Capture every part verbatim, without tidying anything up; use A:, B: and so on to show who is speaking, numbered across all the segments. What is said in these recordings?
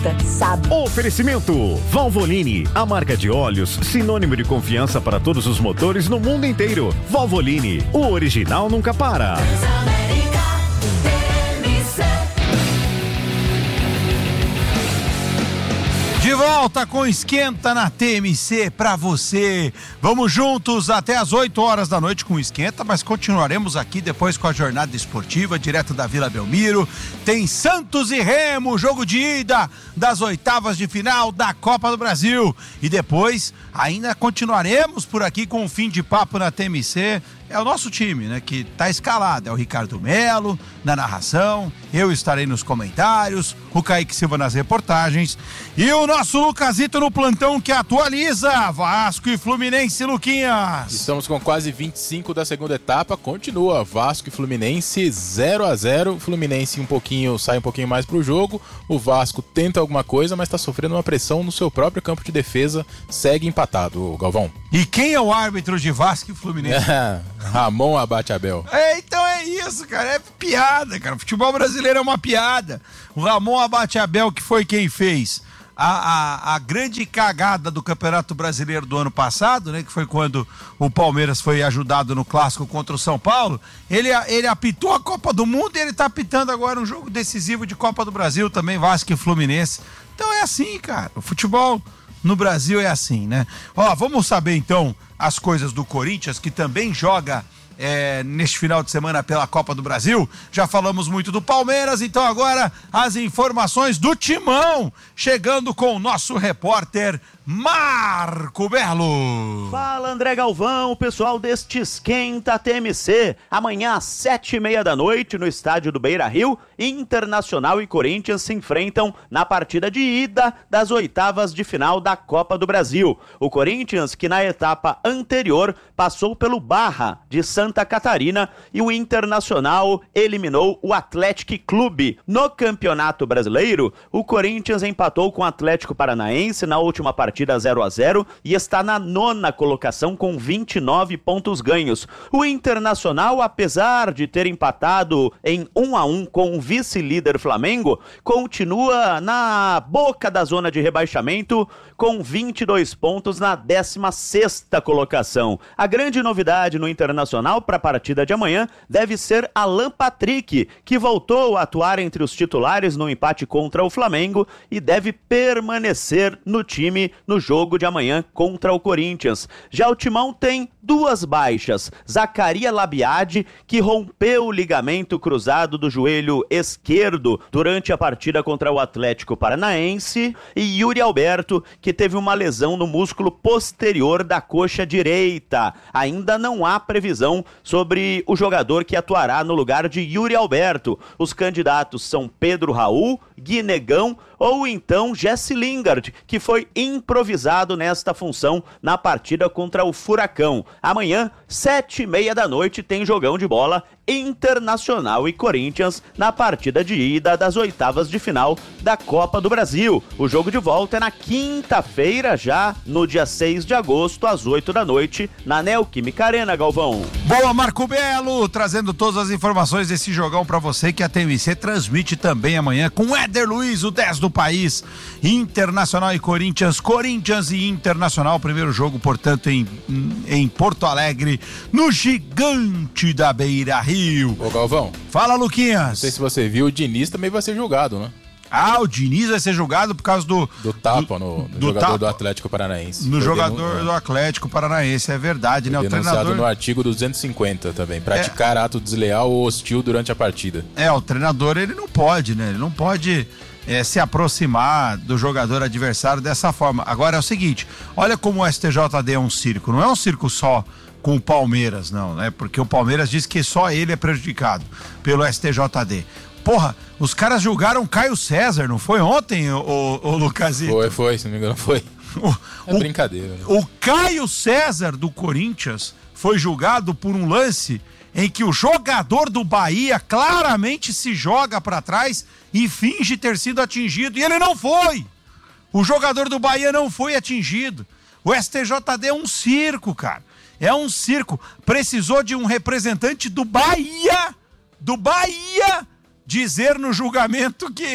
A: Sabe.
B: Oferecimento Valvoline, a marca de óleos sinônimo de confiança para todos os motores no mundo inteiro. Valvoline, o original nunca para.
C: De volta com Esquenta na T M C pra você. Vamos juntos até as oito horas da noite com o Esquenta, mas continuaremos aqui depois com a jornada esportiva, direto da Vila Belmiro. Tem Santos e Remo, jogo de ida das oitavas de final da Copa do Brasil. E depois ainda continuaremos por aqui com o fim de papo na T M C. É o nosso time, né, que tá escalado. É o Ricardo Melo na narração, eu estarei nos comentários, o Kaique Silva nas reportagens e o nosso Lucasito no plantão que atualiza Vasco e Fluminense, Luquinhas.
D: Estamos com quase vinte e cinco da segunda etapa, continua Vasco e Fluminense zero a zero, Fluminense um pouquinho, sai um pouquinho mais pro jogo, o Vasco tenta alguma coisa, mas tá sofrendo uma pressão no seu próprio campo de defesa, segue empatado, Galvão.
C: E quem é o árbitro de Vasco e Fluminense?
D: Ramon Abate Abel.
C: É, então é isso, cara, é piada, cara, o futebol brasileiro é uma piada. O Ramon Abate Abel, que foi quem fez a, a, a grande cagada do Campeonato Brasileiro do ano passado, né, que foi quando o Palmeiras foi ajudado no clássico contra o São Paulo, ele, ele apitou a Copa do Mundo e ele tá apitando agora um jogo decisivo de Copa do Brasil também, Vasco e Fluminense. Então é assim, cara, o futebol no Brasil é assim, né? Ó, vamos saber então as coisas do Corinthians, que também joga é, neste final de semana pela Copa do Brasil. Já falamos muito do Palmeiras, então agora as informações do Timão, chegando com o nosso repórter Marco Belo.
E: Fala, André Galvão, o pessoal deste Esquenta T M C. Amanhã às sete e meia da noite no estádio do Beira-Rio, Internacional e Corinthians se enfrentam na partida de ida das oitavas de final da Copa do Brasil. O Corinthians, que na etapa anterior passou pelo Barra de Santa Catarina, e o Internacional eliminou o Atlético Clube. No Campeonato Brasileiro, o Corinthians empatou com o Atlético Paranaense na última partida partida zero a zero e está na nona colocação com vinte e nove pontos ganhos. O Internacional, apesar de ter empatado em um a um com o vice-líder Flamengo, continua na boca da zona de rebaixamento com vinte e dois pontos na décima sexta colocação. A grande novidade no Internacional para a partida de amanhã deve ser Alan Patrick, que voltou a atuar entre os titulares no empate contra o Flamengo e deve permanecer no time no jogo de amanhã contra o Corinthians. Já o Timão tem duas baixas: Zacaria Labiade, que rompeu o ligamento cruzado do joelho esquerdo durante a partida contra o Atlético Paranaense, e Yuri Alberto, que teve uma lesão no músculo posterior da coxa direita. Ainda não há previsão sobre o jogador que atuará no lugar de Yuri Alberto. Os candidatos são Pedro Raul, Guinegão ou então Jesse Lingard, que foi improvisado nesta função na partida contra o Furacão. Amanhã, sete e meia da noite, tem jogão de bola Internacional e Corinthians na partida de ida das oitavas de final da Copa do Brasil. O jogo de volta é na quinta-feira, já no dia seis de agosto, às oito da noite, na Neoquímica Arena, Galvão.
C: Boa, Marco Belo, trazendo todas as informações desse jogão pra você, que a T M C transmite também amanhã com o Éder Luiz, o dez do país. Internacional e Corinthians, Corinthians e Internacional, primeiro jogo, portanto, em, em Porto Alegre, no Gigante da Beira-Rio.
D: Ô Galvão.
C: Fala, Luquinhas.
D: Não sei se você viu, o Diniz também vai ser julgado, né?
C: Ah, o Diniz vai ser julgado por causa do...
D: Do tapa do, no, no
C: do
D: jogador
C: tapa,
D: do Atlético Paranaense.
C: No
D: Foi
C: jogador
D: denun...
C: do Atlético Paranaense, é verdade,
D: Foi
C: né? O
D: denunciado
C: treinador...
D: no artigo duzentos e cinquenta também, praticar é... ato desleal ou hostil durante a partida.
C: É, o treinador, ele não pode, né? Ele não pode é, se aproximar do jogador adversário dessa forma. Agora é o seguinte, olha como o S T J D é um circo, não é um circo só com o Palmeiras, não, né? Porque o Palmeiras diz que só ele é prejudicado pelo S T J D. Porra, os caras julgaram Caio César, não foi ontem, o, o Lucasito?
D: Foi, foi, se não me engano, foi.
C: O,
D: é
C: o,
D: brincadeira. Né?
C: O Caio César do Corinthians foi julgado por um lance em que o jogador do Bahia claramente se joga pra trás e finge ter sido atingido, e ele não foi. O jogador do Bahia não foi atingido. O S T J D é um circo, cara. É um circo. Precisou de um representante do Bahia, do Bahia, dizer no julgamento que,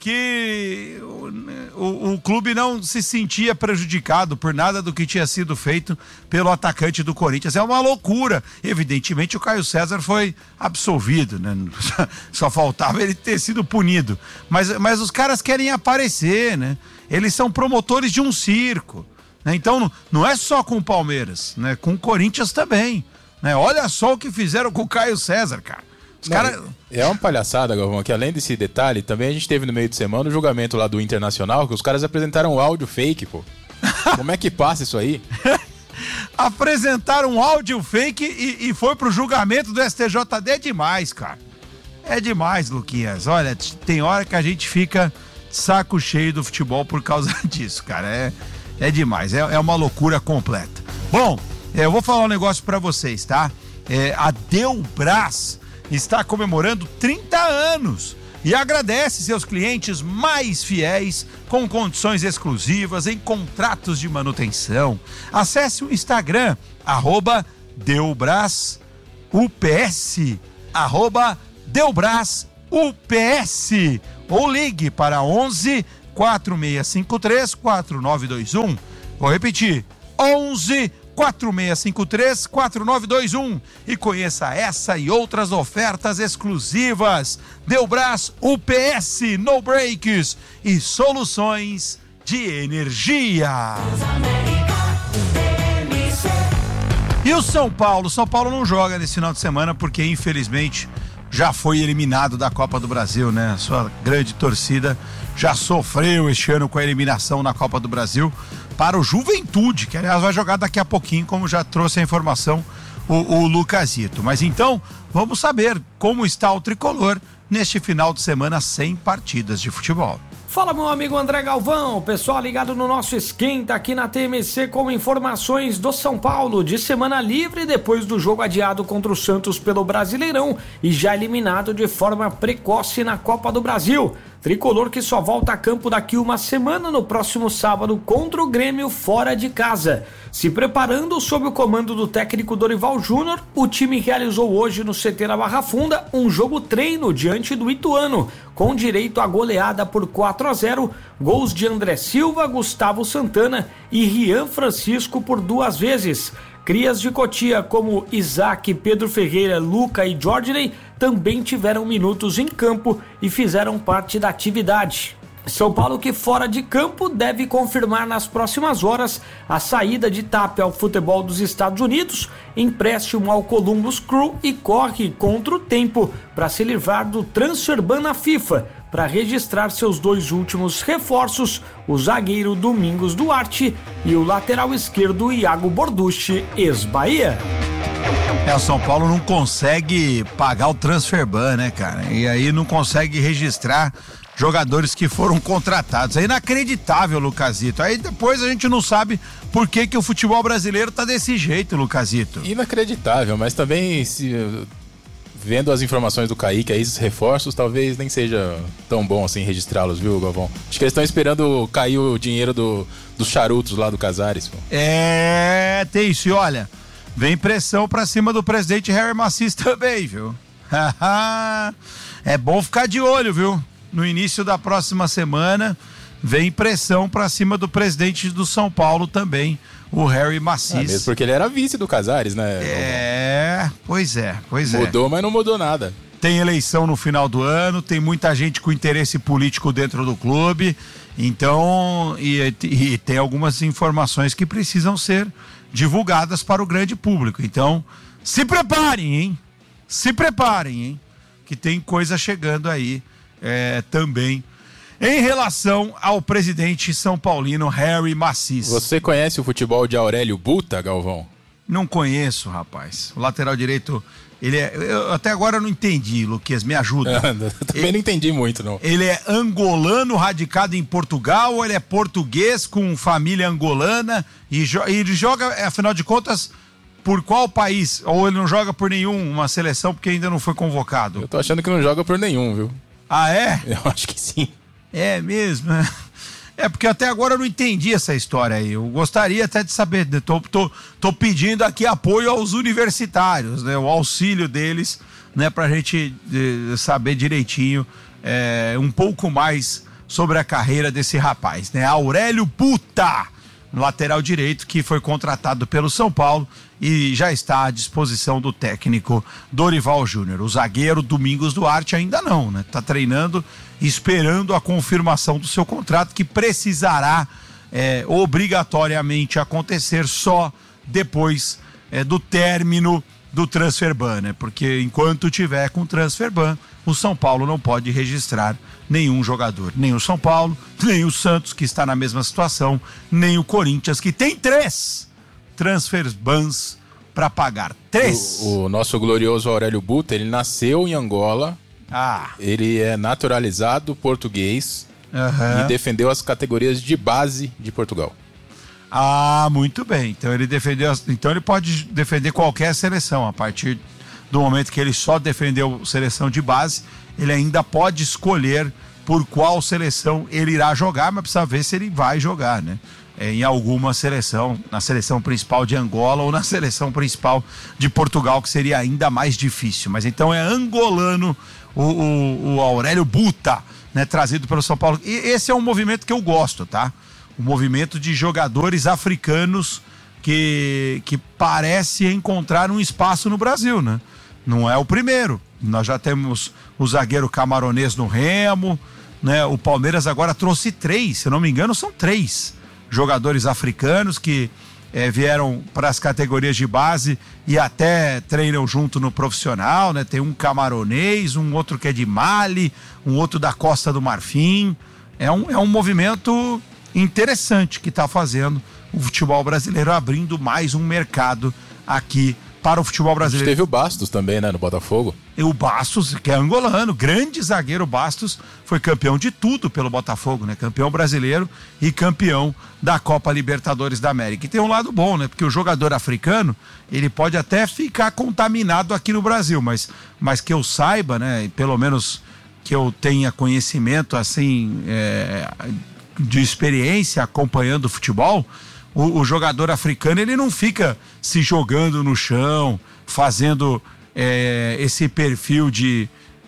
C: que o, o, o clube não se sentia prejudicado por nada do que tinha sido feito pelo atacante do Corinthians. É uma loucura. Evidentemente o Caio César foi absolvido, né? Só faltava ele ter sido punido. Mas, mas os caras querem aparecer, né? Eles são promotores de um circo, né? Então não, não é só com o Palmeiras, né? Com o Corinthians também, né? Olha só o que fizeram com o Caio César, cara. Os
D: Não,
C: cara...
D: É uma palhaçada, Galvão, que além desse detalhe, também a gente teve no meio de semana o julgamento lá do Internacional, que os caras apresentaram um áudio fake, pô. Como é que passa isso aí?
C: Apresentaram um áudio fake e, e foi pro julgamento do S T J D. É demais, cara. É demais, Luquinhas. Olha, tem hora que a gente fica de saco cheio do futebol por causa disso, cara. É, é demais, é, é uma loucura completa. Bom, eu vou falar um negócio pra vocês, tá? É, a Delbras está comemorando trinta anos e agradece seus clientes mais fiéis com condições exclusivas em contratos de manutenção. Acesse o Instagram, arroba Delbras U P S, arroba Delbras U P S, ou ligue para onze, quatro seis cinco três, quatro nove dois um. Vou repetir, onze, quatro seis cinco três, quatro nove dois um e conheça essa e outras ofertas exclusivas. Delbras U P S, no breaks e soluções de energia. E o São Paulo? São Paulo não joga nesse final de semana porque infelizmente já foi eliminado da Copa do Brasil, né? Sua grande torcida já sofreu este ano com a eliminação na Copa do Brasil para o Juventude, que aliás vai jogar daqui a pouquinho, como já trouxe a informação o, o Lucasito. Mas então, vamos saber como está o tricolor neste final de semana sem partidas de futebol.
A: Fala, meu amigo André Galvão, pessoal ligado no nosso Esquenta aqui na T M C com informações do São Paulo de semana livre depois do jogo adiado contra o Santos pelo Brasileirão e já eliminado de forma precoce na Copa do Brasil. Tricolor que só volta a campo daqui uma semana no próximo sábado contra o Grêmio fora de casa. Se preparando sob o comando do técnico Dorival Júnior, o time realizou hoje no C T da Barra Funda um jogo treino diante do Ituano, com direito a goleada por quatro a zero, gols de André Silva, Gustavo Santana e Rian Francisco por duas vezes. Crias de Cotia como Isaac, Pedro Ferreira, Luca e Jorginey também tiveram minutos em campo e fizeram parte da atividade. São Paulo que fora de campo deve confirmar nas próximas horas a saída de Tapia ao futebol dos Estados Unidos, empréstimo ao Columbus Crew e corre contra o tempo para se livrar do transfer ban na FIFA, para registrar seus dois últimos reforços, o zagueiro Domingos Duarte e o lateral esquerdo Iago Borducci, ex-Bahia.
C: É, o São Paulo não consegue pagar o transfer ban, né, cara? E aí não consegue registrar jogadores que foram contratados. É inacreditável, Lucasito. Aí depois a gente não sabe por que que o futebol brasileiro tá desse jeito, Lucasito.
D: Inacreditável, mas também se... vendo as informações do Kaique, aí esses reforços, talvez nem seja tão bom assim registrá-los, viu, Galvão? Acho que eles estão esperando cair o dinheiro do, dos charutos lá do Casares. Pô.
C: É, tem isso. E olha, vem pressão pra cima do presidente Harry Macis também, viu? É bom ficar de olho, viu? No início da próxima semana, vem pressão pra cima do presidente do São Paulo também, o Harry Macis.
D: É, mesmo porque ele era vice do Casares, né?
C: É, pois é, pois é.
D: Mudou, mas não mudou nada.
C: Tem eleição no final do ano, tem muita gente com interesse político dentro do clube, então, e, e tem algumas informações que precisam ser divulgadas para o grande público. Então, se preparem, hein? Se preparem, hein? Que tem coisa chegando aí é, também em relação ao presidente são paulino Harry Macis.
D: Você conhece o futebol de Aurélio Buta, Galvão?
C: Não conheço, rapaz. O lateral direito, ele é... Eu, até agora eu não entendi, Luquinhas, me ajuda.
D: Eu também
C: ele,
D: não entendi muito, não.
C: Ele é angolano, radicado em Portugal, ou ele é português com família angolana e, jo- e ele joga, afinal de contas, por qual país? Ou ele não joga por nenhuma seleção porque ainda não foi convocado?
D: Eu tô achando que não joga por nenhum, viu?
C: Ah, é?
D: Eu acho que sim.
C: É mesmo? É porque até agora eu não entendi essa história aí. Eu gostaria até de saber. Né? Tô, tô, tô pedindo aqui apoio aos universitários, né? O auxílio deles, né? Pra gente de, saber direitinho é, um pouco mais sobre a carreira desse rapaz, né? Aurélio Buta, lateral direito, que foi contratado pelo São Paulo e já está à disposição do técnico Dorival Júnior. O zagueiro Domingos Duarte ainda não, né? Tá treinando, esperando a confirmação do seu contrato, que precisará é, obrigatoriamente acontecer só depois é, do término do transfer ban, né? Porque enquanto tiver com transfer ban, o São Paulo não pode registrar nenhum jogador, nem o São Paulo, nem o Santos, que está na mesma situação, nem o Corinthians, que tem três transfer bans para pagar. Três!
D: O, o nosso glorioso Aurélio Buta, ele nasceu em Angola,
C: ah.
D: ele é naturalizado português
C: uhum.
D: e defendeu as categorias de base de Portugal.
C: Ah, muito bem. Então ele defendeu, então ele pode defender qualquer seleção. A partir do momento que ele só defendeu seleção de base, ele ainda pode escolher por qual seleção ele irá jogar, mas precisa ver se ele vai jogar, né? É, em alguma seleção, na seleção principal de Angola ou na seleção principal de Portugal, que seria ainda mais difícil. Mas então é angolano o, o, o Aurélio Buta, né? Trazido pelo São Paulo. E esse é um movimento que eu gosto, tá? O movimento de jogadores africanos que, que parece encontrar um espaço no Brasil, né? Não é o primeiro. Nós já temos o zagueiro camaronês no Remo, né? O Palmeiras agora trouxe três, se eu não me engano, são três jogadores africanos que eh, vieram para as categorias de base e até treinam junto no profissional, né? Tem um camaronês, um outro que é de Mali, um outro da Costa do Marfim. É um, é um movimento interessante que está fazendo o futebol brasileiro, abrindo mais um mercado aqui para o futebol brasileiro.
D: Teve o Bastos também, né, no Botafogo.
C: E o Bastos, que é angolano, grande zagueiro Bastos, foi campeão de tudo pelo Botafogo, né? Campeão brasileiro e campeão da Copa Libertadores da América. E tem um lado bom, né? Porque o jogador africano, ele pode até ficar contaminado aqui no Brasil, mas, mas que eu saiba, né? Pelo menos que eu tenha conhecimento, assim, é, de experiência acompanhando o futebol, O, o jogador africano, ele não fica se jogando no chão, fazendo é, esse perfil de,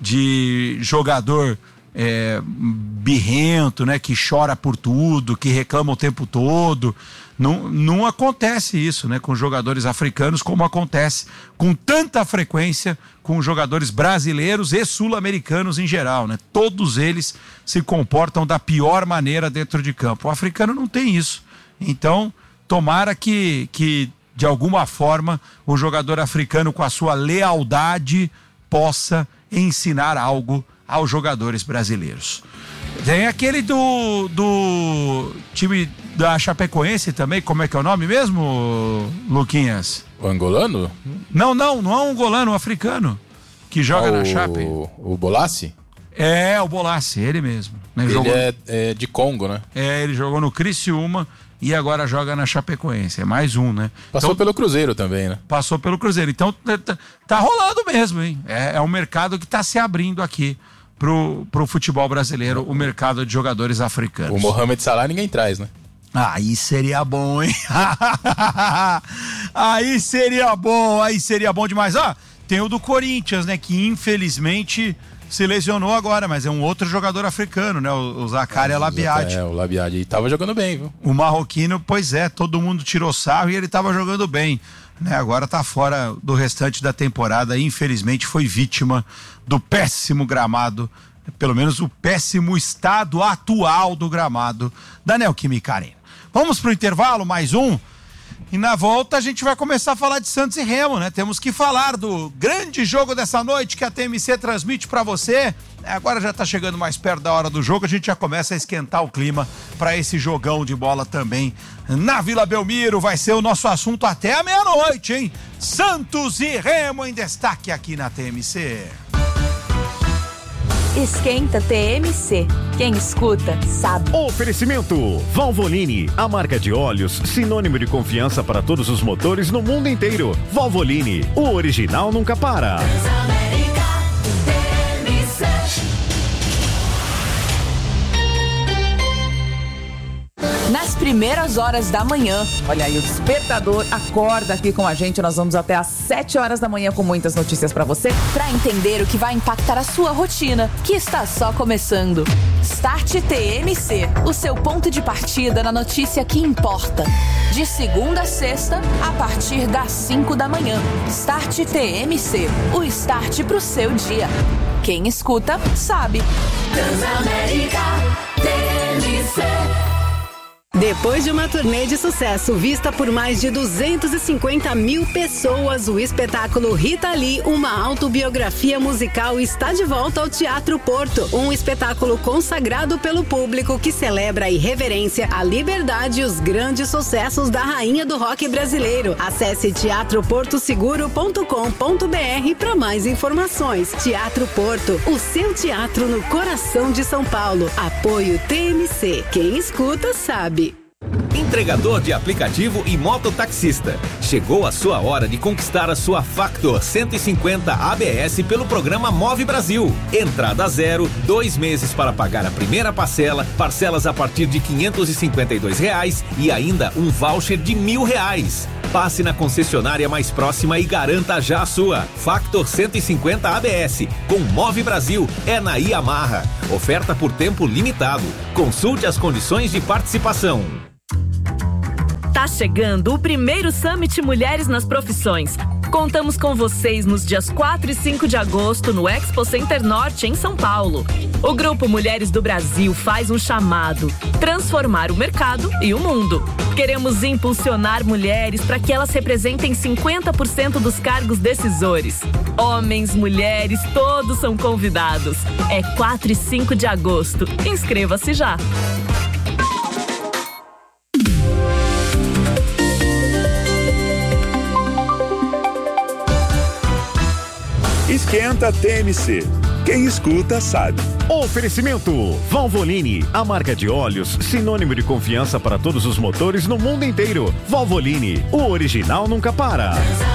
C: de jogador é, birrento, né, que chora por tudo, que reclama o tempo todo. Não, não acontece isso, né, com jogadores africanos, como acontece com tanta frequência com jogadores brasileiros e sul-americanos em geral, né? Todos eles se comportam da pior maneira dentro de campo. O africano não tem isso. Então, tomara que, que, de alguma forma, o jogador africano, com a sua lealdade, possa ensinar algo aos jogadores brasileiros. Tem aquele do, do time da Chapecoense também, como é que é o nome mesmo, Luquinhas?
D: O angolano?
C: Não, não, não é um angolano, um africano, que joga
D: ah,
C: na
D: o,
C: Chape.
D: O Bolassi?
C: É, o Bolassi, ele mesmo. Né?
D: Ele
C: jogou...
D: é, é de Congo, né?
C: É, ele jogou no Criciúma e agora joga na Chapecoense. É mais um, né?
D: Passou
C: então,
D: pelo Cruzeiro também, né?
C: Passou pelo Cruzeiro. Então tá, tá rolando mesmo, hein? É, é um mercado que tá se abrindo aqui pro, pro futebol brasileiro, o mercado de jogadores africanos.
D: O Mohamed Salah ninguém traz, né?
C: Aí seria bom, hein? Aí seria bom, aí seria bom demais. Ó, tem o do Corinthians, né? Que infelizmente se lesionou agora, mas é um outro jogador africano, né? O, o Zakaria Labiad.
D: É, o Labiad. E tava jogando bem, viu?
C: O marroquino, pois é, todo mundo tirou sarro e ele tava jogando bem, né? Agora tá fora do restante da temporada, infelizmente foi vítima do péssimo gramado, pelo menos o péssimo estado atual do gramado da Neoquímica Arena. Vamos pro intervalo, mais um. E na volta a gente vai começar a falar de Santos e Remo, né? Temos que falar do grande jogo dessa noite que a T M C transmite pra você. Agora já tá chegando mais perto da hora do jogo, a gente já começa a esquentar o clima pra esse jogão de bola também na Vila Belmiro. Vai ser o nosso assunto até a meia-noite, hein? Santos e Remo em destaque aqui na T M C.
F: Esquenta T M C. Quem escuta, sabe.
B: Oferecimento Valvoline, a marca de óleos, sinônimo de confiança para todos os motores no mundo inteiro. Valvoline, o original nunca para.
G: Transamérica, T M C.
F: nas primeiras horas da manhã.
H: Olha aí, o Despertador acorda aqui com a gente. Nós vamos até às sete horas da manhã com muitas notícias pra você.
F: Para entender o que vai impactar a sua rotina, que está só começando. Start T M C, o seu ponto de partida na notícia que importa. De segunda a sexta, a partir das cinco da manhã. Start T M C, o start pro seu dia. Quem escuta, sabe.
G: Transamérica T M C.
I: Depois de uma turnê de sucesso vista por mais de duzentas e cinquenta mil pessoas, o espetáculo Rita Lee, uma autobiografia musical, está de volta ao Teatro Porto. Um espetáculo consagrado pelo público que celebra a irreverência, a liberdade e os grandes sucessos da rainha do rock brasileiro. Acesse teatro porto seguro ponto com ponto b r para mais informações. Teatro Porto, o seu teatro no coração de São Paulo. Apoio T M C. Quem escuta, sabe.
J: Entregador de aplicativo e mototaxista. Chegou a sua hora de conquistar a sua Factor cento e cinquenta A B S pelo programa Move Brasil. Entrada zero, dois meses para pagar a primeira parcela, parcelas a partir de quinhentos e cinquenta e dois reais e ainda um voucher de mil reais. Passe na concessionária mais próxima e garanta já a sua. Factor cento e cinquenta A B S. Com Move Brasil é na Yamaha. Oferta por tempo limitado. Consulte as condições de participação.
K: Tá chegando o primeiro Summit Mulheres nas Profissões. Contamos com vocês nos dias quatro e cinco de agosto no Expo Center Norte, em São Paulo. O Grupo Mulheres do Brasil faz um chamado: transformar o mercado e o mundo. Queremos impulsionar mulheres para que elas representem cinquenta por cento dos cargos decisores. Homens, mulheres, todos são convidados. É quatro e cinco de agosto. Inscreva-se já.
B: Esquenta T M C. Quem escuta sabe. Oferecimento Valvoline, a marca de óleos sinônimo de confiança para todos os motores no mundo inteiro. Valvoline, o original nunca para.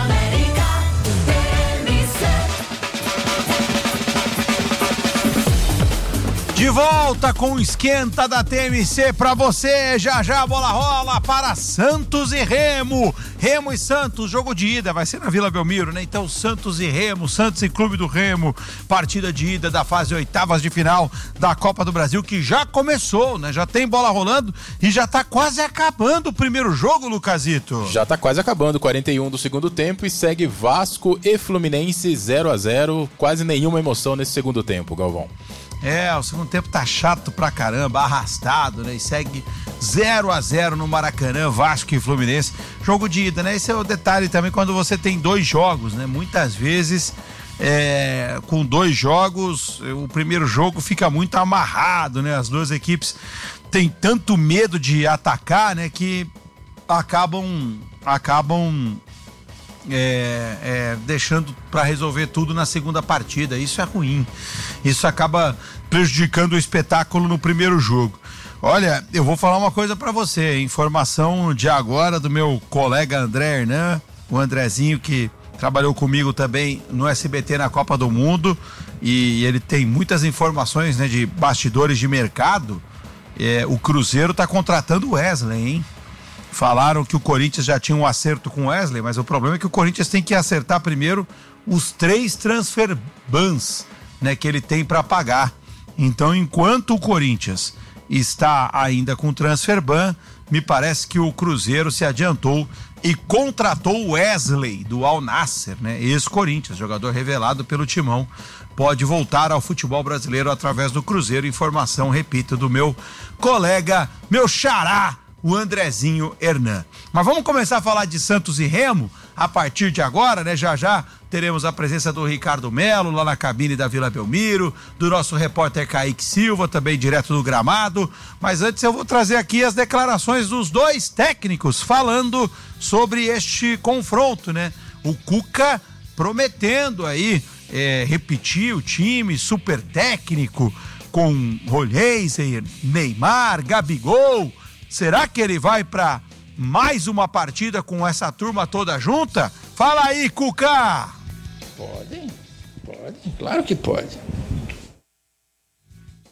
C: De volta com o Esquenta da T M C pra você. Já já a bola rola para Santos e Remo. Remo e Santos, jogo de ida, vai ser na Vila Belmiro, né? Então Santos e Remo, Santos e Clube do Remo, partida de ida da fase oitavas de final da Copa do Brasil, que já começou, né? Já tem bola rolando e já tá quase acabando o primeiro jogo, Lucasito.
D: Já tá quase acabando, quarenta e um do segundo tempo, e segue Vasco e Fluminense zero a zero, quase nenhuma emoção nesse segundo tempo, Galvão.
C: É, o segundo tempo tá chato pra caramba, arrastado, né? E segue zero a zero no Maracanã, Vasco e Fluminense. Jogo de ida, né? Esse é o detalhe também quando você tem dois jogos, né? Muitas vezes, é, com dois jogos, o primeiro jogo fica muito amarrado, né? As duas equipes têm tanto medo de atacar, né? Que acabam... acabam É, é, deixando para resolver tudo na segunda partida. Isso é ruim, isso acaba prejudicando o espetáculo no primeiro jogo. Olha, eu vou falar uma coisa para você, informação de agora do meu colega André Hernan, o Andrezinho, que trabalhou comigo também no S B T na Copa do Mundo, e ele tem muitas informações, né, de bastidores de mercado. É, o Cruzeiro tá contratando o Wesley, hein? Falaram que o Corinthians já tinha um acerto com o Wesley, mas o problema é que o Corinthians tem que acertar primeiro os três transfer bans, né, que ele tem para pagar. Então, enquanto o Corinthians está ainda com transfer ban, me parece que o Cruzeiro se adiantou e contratou o Wesley do Al Nassr, né, ex-Corinthians, jogador revelado pelo Timão. Pode voltar ao futebol brasileiro através do Cruzeiro. Informação, repito, do meu colega, meu xará, o Andrezinho Hernan. Mas vamos começar a falar de Santos e Remo a partir de agora, né? Já já teremos a presença do Ricardo Melo lá na cabine da Vila Belmiro, do nosso repórter Kaique Silva, também direto do gramado. Mas antes eu vou trazer aqui as declarações dos dois técnicos falando sobre este confronto, né? O Cuca prometendo aí é, repetir o time super técnico com Rolheiser, Neymar, Gabigol. Será que ele vai para mais uma partida com essa turma toda junta? Fala aí, Cuca!
L: Pode, pode, claro que pode.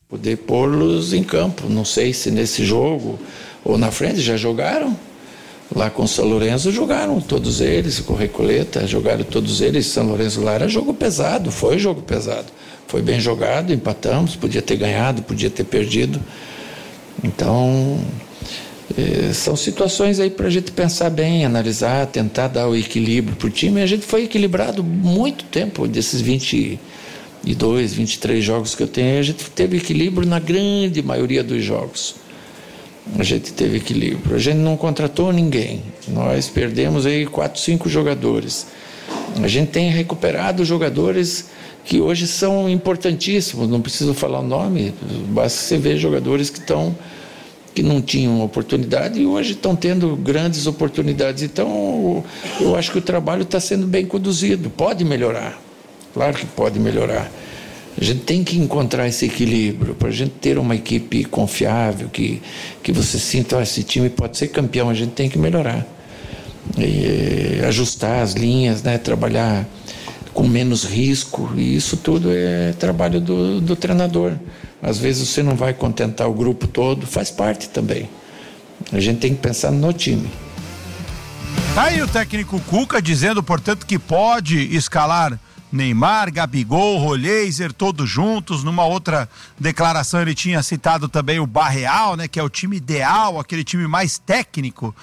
L: Poder pô-los em campo, não sei se nesse jogo ou na frente já jogaram. Lá com o São Lourenço jogaram todos eles, com o Recoleta, jogaram todos eles. São Lourenço lá era jogo pesado, foi jogo pesado. Foi bem jogado, empatamos, podia ter ganhado, podia ter perdido. Então, eh, são situações aí para a gente pensar bem, analisar, tentar dar o equilíbrio para o time. A gente foi equilibrado muito tempo, desses vinte e dois, vinte e três jogos que eu tenho, a gente teve equilíbrio na grande maioria dos jogos. A gente teve equilíbrio. A gente não contratou ninguém. Nós perdemos aí quatro, cinco jogadores. A gente tem recuperado jogadores que hoje são importantíssimos. Não preciso falar o nome, basta você ver jogadores que estão que não tinham oportunidade e hoje estão tendo grandes oportunidades. Então, eu acho que o trabalho está sendo bem conduzido. Pode melhorar. Claro que pode melhorar. A gente tem que encontrar esse equilíbrio para a gente ter uma equipe confiável, que, que você sinta, oh, esse time pode ser campeão, a gente tem que melhorar. E, ajustar as linhas, né, trabalhar com menos risco, e isso tudo é trabalho do, do treinador. Às vezes você não vai contentar o grupo todo, faz parte também. A gente tem que pensar no time.
C: Tá aí o técnico Cuca dizendo, portanto, que pode escalar Neymar, Gabigol, Roleiser, todos juntos. Numa outra declaração ele tinha citado também o Barreal, né, que é o time ideal, aquele time mais técnico